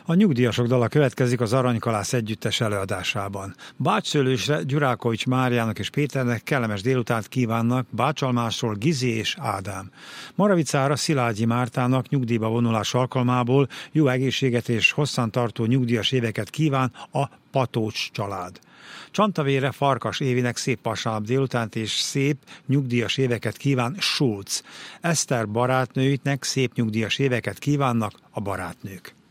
A nyugdíjasok dala következik az Aranykalász együttes előadásában. Bácsszőlősre Gyurákovics Máriának és Péternek kellemes délutánt kívánnak Bácsalmásról Gizi és Ádám. Maravicára Szilágyi Mártának nyugdíjba vonulás alkalmából jó egészséget és hosszantartó nyugdíjas éveket kíván a Patócs család. Csantavére Farkas Évinek szép vasárnap délutánt és szép nyugdíjas éveket kíván Schulz. Eszter barátnőitnek szép nyugdíjas éveket kívánnak a barátnők.